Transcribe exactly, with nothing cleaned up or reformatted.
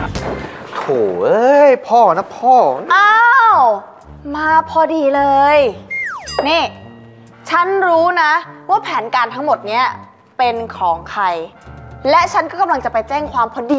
โถเอ้ยพ่อนะพ่ออ้าวมาพอดีเลยนี่ฉันรู้นะว่าแผนการทั้งหมดเนี้ยเป็นของใครและฉันก็กำลังจะไปแจ้งความพอดี